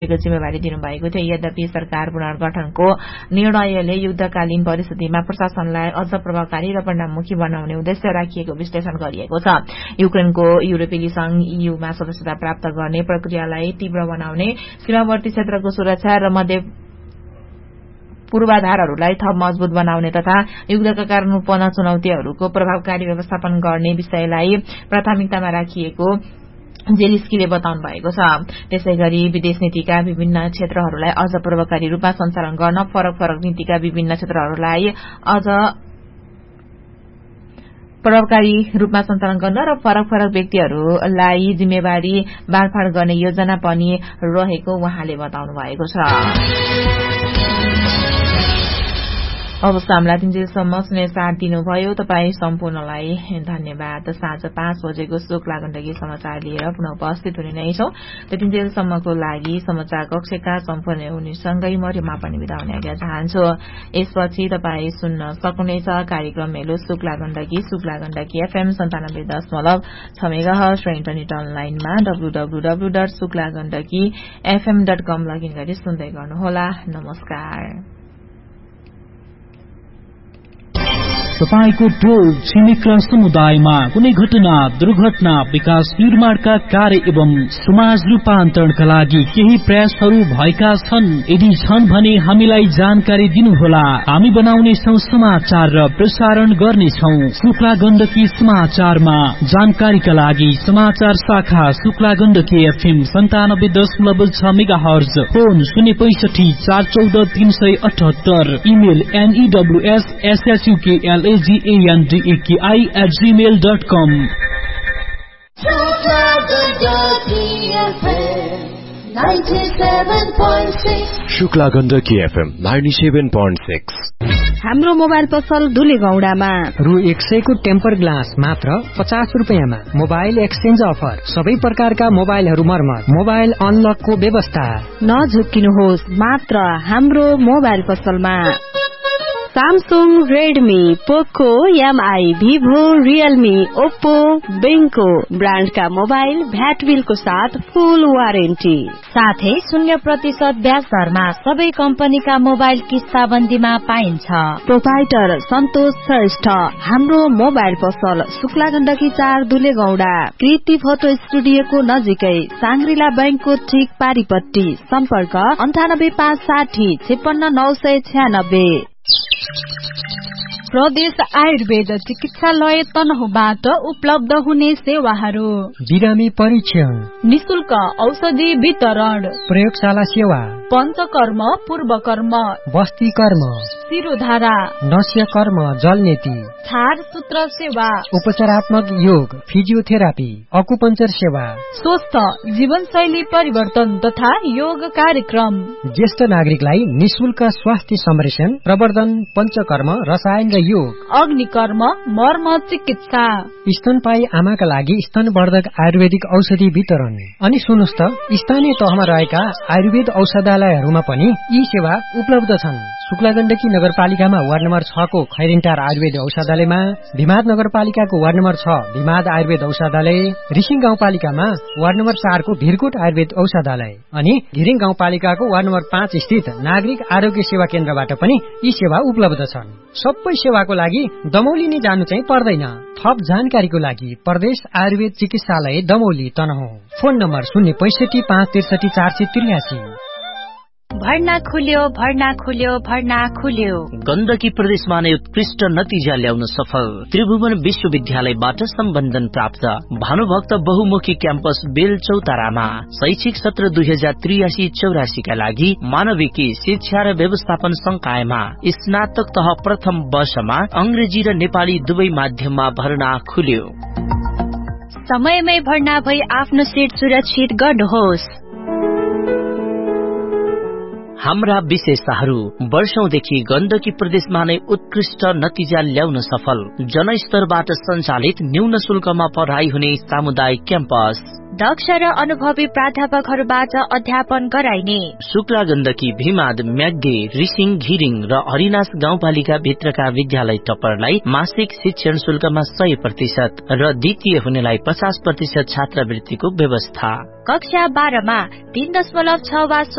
समितिको जिम्मेवारी दिनुभएको थियो। यद्यपि सरकार पुनर्गठनको निर्णयले युद्धकालीन परिस्थितिमा प्रशासनलाई अझ प्रभावकारी र परिणाममुखी बनाउने उद्देश्य राखिएको विश्लेषण गरिएको छ। युक्रेनको युरोपेली संघ ईयूमा सदस्यता प्राप्त गर्ने प्रक्रियालाई तीव्र बनाउने, सीमावर्ती क्षेत्रको सुरक्षा र मध्य पूर्वाधारहरूलाई थप मजबूत बनाउने तथा युद्धका कारण उत्पन्न चुनौतीहरूको प्रभावकारी व्यवस्थापन गर्ने विषयलाई प्राथमिकतामा राखिएको जेलिस्कीले बताउनु भएको छ। त्यसैगरी विदेश नीतिका विभिन्न क्षेत्रहरूलाई अझ प्रभावकारी रूपमा सञ्चालन गर्न फरक फरक नीतिका विभिन्न क्षेत्रहरूलाई अझ प्रभावकारी रूपमा सञ्चालन गर्न र फरक फरक व्यक्तिहरूलाई जिम्मेवारी बाँडफाँड गर्ने योजना पनि रहेको उहाँले बताउनु भएको छ। अवस्था हामीलाई 3 बजेसम्म सुने साथ दिनुभयो। तपाईँ सम्पूर्णलाई धन्यवाद। साँझ 5 बजेको शोक लागण्डकी समाचार लिएर पुनः उपस्थित हुने नै छौं। 3 बजेसम्मको लागि समाचार कक्षका सम्पूर्ण उनीसँगै म रिमा पनि बिदा हुने आज्ञा चाहन्छु। यसपछि तपाईँ सुन्न सक्नुहुनेछ कार्यक्रम मेलो शोक लागण्डकी FM 97.6 मेगाहर्ज र इन्टरनेट अनलाइनमा www.suklagandakifm.com लगइन गरी सुन्दै गर्नुहोला। नमस्कार। तपाईको टोल छिमेक र समुदायमा कुनै घटना, दुर्घटना, विकास निर्माणका कार्य एवं समाज रूपान्तरणका लागि केही प्रयासहरू भएका छन्? यदि छन् भने हामीलाई जानकारी दिनुहोला। हामी बनाउनेछौं समाचार र प्रसारण गर्नेछौं। शुक्ला गण्डकी समाचारमा जानकारीका लागि समाचार शाखा Shukla Gandaki FM 97.6 megahertz, phone 065 414 378, email news@gmail.com। Shukla Gandaki FM 97.6। हाम्रो मोबाइल पसल धुलेगौडामा रु 100 को टेम्पर ग्लास मात्र 50 रुपैयाँमा। मोबाइल एक्सचेन्ज अफर, सबै प्रकारका मोबाइलहरू मर्मत, मोबाइल अनलकको व्यवस्था। नझुक्किनुहोस्, मात्र हाम्रो मोबाइल पसलमा सैमसंग, रेडमी, पोको, एमआई, भिभो, रियलमी, ओप्पो, बेंको ब्रांड का मोबाइल भ्याट बिलको साथ फुल वारेन्टी, साथै 0% ब्याज दरमा सबै कम्पनीका मोबाइल किस्ताबन्दीमा पाइन्छ। प्रोपाइटर सन्तोष श्रेष्ठ। हाम्रो मोबाइल पसल शुक्ला गण्डकी 4 दुलेगौडा, कृति फोटो स्टुडियोको नजिकै, सांग्रिला बैंकको ठीक पारिपट्टि। सम्पर्क 98560 56996। प्रदेश आयुर्वेद चिकित्सालय तनहुबाट उपलब्ध हुने सेवाहरू: बिरामी परीक्षण, निशुल्क औषधि वितरण, प्रयोगशाला सेवा, पञ्चकर्म, पूर्वकर्म, बस्ती कर्म, शिरोधारा, नस्य कर्म, जलनेती, छार सूत्र सेवा, उपचारात्मक योग, फिजियोथेरापी, अकुपञ्चर सेवा, स्वस्थ जीवनशैली परिवर्तन तथा योग कार्यक्रम, ज्येष्ठ नागरिकलाई निशुल्क स्वास्थ्य संरक्षण, प्रवर्धन, पञ्चकर्म, रसायन र योग, अग्निकर्म, मर्म चिकित्सा, स्तनपायी आमाका लागि स्तनवर्धक आयुर्वेदिक औषधि वितरण। अनि सुन्नुस् त, स्थानीय तहमा रहेका आयुर्वेद औषधालयहरूमा पनि यी सेवा उपलब्ध छन्। शुक्ला गण्डकी नगरपालिकामा वार्ड नम्बर 6 को खैरिङटार आयुर्वेद औषधालयमा, भिमाद नगरपालिकाको वार्ड नम्बर 6 भिमाद आयुर्वेद औषधालय, रिसिङ गाउँपालिकामा वार्ड नम्बर 4 को भिरकोट आयुर्वेद औषधालय अनि घिरिङ गाउँपालिकाको वार्ड नम्बर 5 स्थित नागरिक आरोग्य सेवा केन्द्रबाट पनि यी सेवा उपलब्ध छन्। सबै सेवाको लागि दमौली नै जानु चाहिँ पर्दैन। थप जानकारीको लागि प्रदेश आयुर्वेद चिकित्सालय दमौली तनहुँ, फोन नम्बर 065 563 483। भर्ना खुल्यो, भर्ना खुल्यो, भर्ना खुल्यो। गण्डकी प्रदेशमा नै उत्कृष्ट नतिजा ल्याउन सफल त्रिभुवन विश्वविद्यालयबाट सम्बन्धन प्राप्त भानुभक्त बहुमुखी क्याम्पस बेलचौतारामा शैक्षिक सत्र 2083-84 का लागि मानविकी शिक्षा र व्यवस्थापन संकायमा स्नातक तह प्रथम वर्षमा अंग्रेजी र नेपाली दुवै माध्यममा भर्ना खुल्यो। समयमै भर्ना भई आफ्नो सिट सुरक्षित गर्नुहोस्। हाम्रा विशेषताहरू: वर्षौंदेखि गण्डकी प्रदेशमा नै उत्कृष्ट नतिजा ल्याउन सफल जनस्तरबाट सञ्चालित न्यून शुल्कमा पढाइ हुने सामुदायिक क्याम्पस, दक्ष र अनुभवी प्राध्यापकहरूबाट अध्यापन गराइने, शुक्ला गण्डकी, भिमाद, म्याग्गे, रिसिङ, घिरिङ र हरिनास गाउँपालिका भित्रका विद्यालय टप्परलाई मासिक शिक्षण शुल्कमा 100% र द्वितीय हुनेलाई 50% छात्रवृत्तिको व्यवस्था। कक्षा 12 मा 3.6 वा